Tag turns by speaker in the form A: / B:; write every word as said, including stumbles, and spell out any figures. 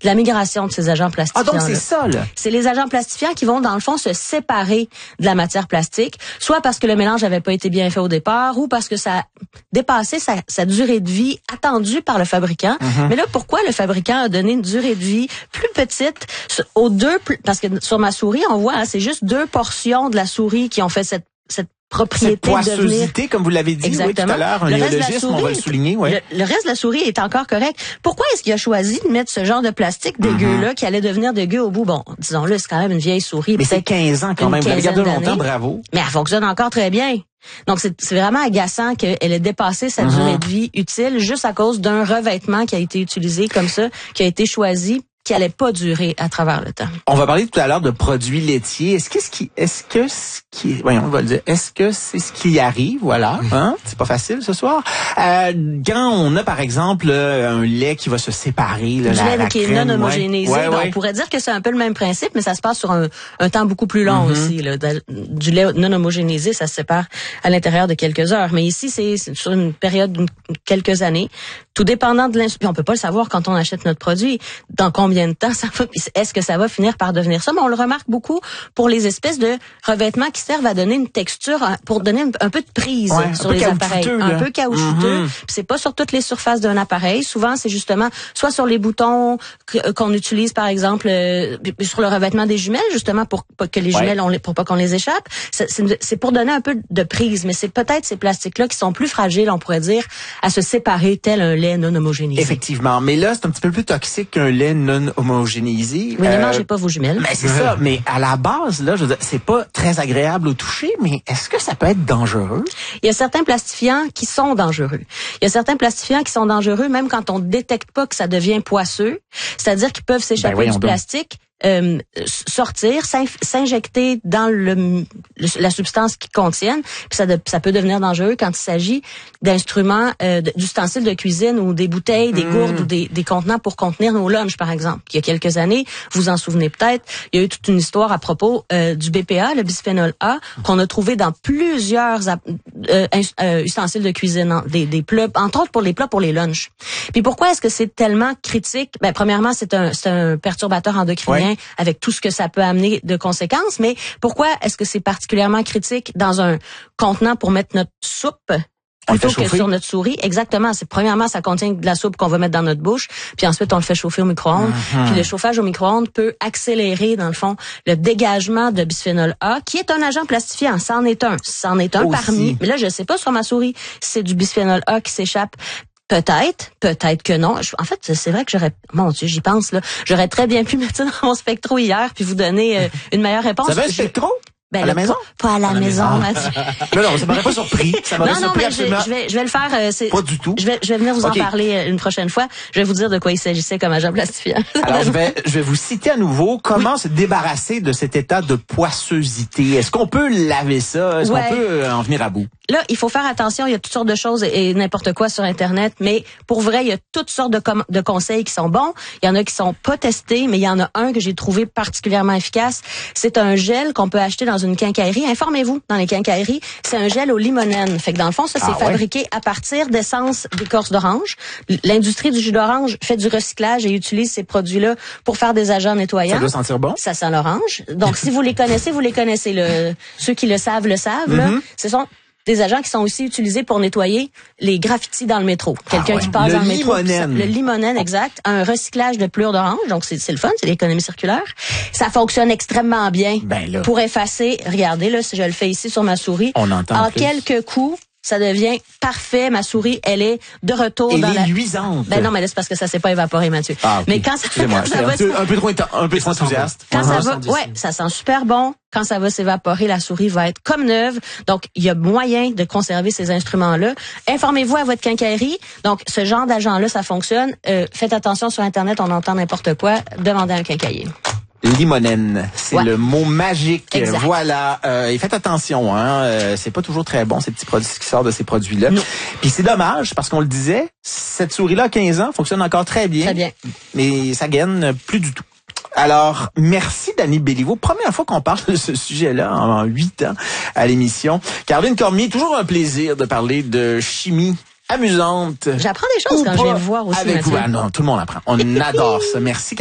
A: de la migration de ces agents plastifiants.
B: Ah, donc c'est ça, là?
A: C'est les agents plastifiants qui vont, dans le fond, se séparer de la matière plastique, soit parce que le mélange n'avait pas été bien fait au départ, ou parce que ça a dépassé sa, sa durée de vie attendue par le fabricant. Mm-hmm. Mais là, pourquoi le fabricant a donné une durée de vie plus petite aux deux, parce que sur ma souris, on voit, hein, c'est juste deux portions de la souris qui ont fait cette, cette propriété
B: cette poissosité,
A: de devenir...
B: comme vous l'avez dit, oui, tout à l'heure, un
A: le
B: néologisme,
A: souris,
B: on va le souligner. Ouais.
A: Le, le reste de la souris est encore correct. Pourquoi est-ce qu'il a choisi de mettre ce genre de plastique dégueu-là, mm-hmm. qui allait devenir dégueu au bout? Bon, disons-le, c'est quand même une vieille souris.
B: Mais c'est quinze ans quand même, vous l'avez gardé longtemps, bravo.
A: Mais elle fonctionne encore très bien. Donc, c'est, c'est vraiment agaçant qu'elle ait dépassé sa mm-hmm. durée de vie utile juste à cause d'un revêtement qui a été utilisé comme ça, qui a été choisi, qui allait pas durer à travers le temps.
B: On va parler tout à l'heure de produits laitiers. Est-ce que ce qui, est-ce que ce qui, voyons, on va le dire, est-ce que c'est ce qui arrive, voilà, hein? C'est pas facile ce soir. Euh, quand on a, par exemple, un lait qui va se séparer, là,
A: du
B: la,
A: lait
B: la
A: qui
B: crème,
A: est non homogénéisé,
B: ouais, ouais, ouais.
A: on pourrait dire que c'est un peu le même principe, mais ça se passe sur un, un temps beaucoup plus long mm-hmm. aussi, là. Du lait non homogénéisé, ça se sépare à l'intérieur de quelques heures. Mais ici, c'est, c'est sur une période de quelques années. Tout dépendant de l'instrument. On peut pas le savoir quand on achète notre produit. Dans combien de temps ça va, est-ce que ça va finir par devenir ça? Mais on le remarque beaucoup pour les espèces de revêtements qui servent à donner une texture, pour donner un, un peu de prise
B: ouais,
A: sur les appareils.
B: Là.
A: Un peu caoutchouteux.
B: Mm-hmm.
A: Puis c'est pas sur toutes les surfaces d'un appareil. Souvent, c'est justement soit sur les boutons que, qu'on utilise, par exemple, euh, sur le revêtement des jumelles, justement pour pas que les jumelles, ouais. on, pour pas qu'on les échappe. C'est, c'est, c'est pour donner un peu de prise. Mais c'est peut-être ces plastiques-là qui sont plus fragiles, on pourrait dire, à se séparer tel un lait non homogénéisé.
B: Effectivement. Mais là, c'est un petit peu plus toxique qu'un lait non homogénéisé.
A: Oui, ne euh, mangez pas vos jumelles.
B: Mais c'est ça. Mais à la base, là, je veux dire, c'est pas très agréable au toucher, mais est-ce que ça peut être dangereux?
A: Il y a certains plastifiants qui sont dangereux. Il y a certains plastifiants qui sont dangereux même quand on détecte pas que ça devient poisseux. C'est-à-dire qu'ils peuvent s'échapper ben du plastique. Euh, sortir, s'injecter dans le, le la substance qu'ils contiennent, puis ça, de, ça peut devenir dangereux quand il s'agit d'instruments, euh, d'ustensiles de cuisine ou des bouteilles, des mmh. gourdes ou des, des contenants pour contenir nos lunchs, par exemple. Il y a quelques années, vous vous en souvenez peut-être, il y a eu toute une histoire à propos euh, du B P A, le bisphénol A, qu'on a trouvé dans plusieurs euh, euh, ustensiles de cuisine, des, des plats, entre autres pour les plats pour les lunchs. Puis pourquoi est-ce que c'est tellement critique? Ben premièrement, c'est un, c'est un perturbateur endocrinien. Ouais. Avec tout ce que ça peut amener de conséquences, mais pourquoi est-ce que c'est particulièrement critique dans un contenant pour mettre notre soupe plutôt que sur notre souris? Exactement. C'est premièrement, ça contient de la soupe qu'on va mettre dans notre bouche, puis ensuite on le fait chauffer au micro-ondes. Mm-hmm. Puis le chauffage au micro-ondes peut accélérer, dans le fond, le dégagement de bisphénol A, qui est un agent plastifiant. C'en est un. C'en est un Aussi. Parmi. Mais là, je sais pas sur ma souris si c'est du bisphénol A qui s'échappe. Peut-être, peut-être que non. En fait, c'est vrai que j'aurais, mon Dieu, j'y pense là. J'aurais très bien pu mettre ça dans mon spectro hier puis vous donner euh, une meilleure réponse.
B: Ça va un spectro?
A: Ben,
B: à la
A: là,
B: maison?
A: Pas, pas à la, à la maison, maison. Mathieu.
B: Non, non, ça m'aurait pas surpris. Ça m'aurait
A: non, non,
B: surpris
A: mais
B: absolument.
A: Je, je, vais, je vais le faire. Euh, c'est,
B: pas du tout.
A: Je vais, je vais venir vous
B: okay.
A: en parler une prochaine fois. Je vais vous dire de quoi il s'agissait comme agent plastifiant.
B: Alors, je vais, je vais vous citer à nouveau comment oui. se débarrasser de cet état de poissosité. Est-ce qu'on peut laver ça? Est-ce ouais. qu'on peut en venir à bout?
A: Là, il faut faire attention. Il y a toutes sortes de choses et, et n'importe quoi sur Internet. Mais pour vrai, il y a toutes sortes de, com- de conseils qui sont bons. Il y en a qui sont pas testés, mais il y en a un que j'ai trouvé particulièrement efficace. C'est un gel qu'on peut acheter dans une quincaillerie. Informez-vous dans les quincailleries. C'est un gel au limonène. Fait que dans le fond, ça, c'est ah, fabriqué ouais. à partir d'essence d'écorce d'orange. L'industrie du jus d'orange fait du recyclage et utilise ces produits-là pour faire des agents nettoyants.
B: Ça doit sentir bon.
A: Ça sent l'orange. Donc, si vous les connaissez, vous les connaissez. Le, ceux qui le savent, le savent. Mm-hmm. Là. Ce sont des agents qui sont aussi utilisés pour nettoyer les graffitis dans le métro. Quelqu'un ah ouais. qui passe
B: le
A: dans le métro.
B: Limonène.
A: Le limonène, exact. Un recyclage de pelure d'orange. Donc, c'est, c'est le fun, c'est l'économie circulaire. Ça fonctionne extrêmement bien
B: ben là.
A: pour effacer. Regardez, là, si je le fais ici sur ma souris.
B: On entend
A: En
B: plus.
A: quelques coups, ça devient parfait. Ma souris, elle est de retour
B: elle
A: dans
B: est
A: la...
B: luisante.
A: Ben non, mais là, c'est parce que ça s'est pas évaporé, Mathieu.
B: Ah, okay.
A: Mais quand ça,
B: Excusez-moi,
A: quand ça va...
B: un, peu, un peu trop, un peu trop enthousiaste.
A: Quand ça va, ouais, ça sent super bon. Quand ça va s'évaporer, la souris va être comme neuve. Donc, il y a moyen de conserver ces instruments-là. Informez-vous à votre quincaillerie. Donc, ce genre d'agent-là, ça fonctionne. Euh, faites attention sur Internet, on entend n'importe quoi. Demandez à un quincailler.
B: Limonène, c'est ouais. le mot magique.
A: Exact.
B: Voilà. Euh, et faites attention, hein. Euh, c'est pas toujours très bon ces petits produits qui sortent de ces produits-là. Non. Puis c'est dommage parce qu'on le disait, cette souris-là, à quinze ans, fonctionne encore très bien.
A: Très bien.
B: Mais ça gaine plus du tout. Alors, merci Dani Béliveau. Première fois qu'on parle de ce sujet-là en huit ans à l'émission. Caroline Cormier, toujours un plaisir de parler de chimie amusante.
A: J'apprends des choses quand je viens vous voir aussi,
B: avec vous. Ah non, tout le monde apprend. On adore ça. Merci.